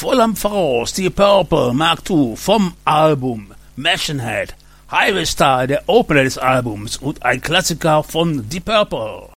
Voll am Voraus, die Purple Mark II vom Album Machine Head. Highway Star, der Opener des Albums und ein Klassiker von Deep Purple.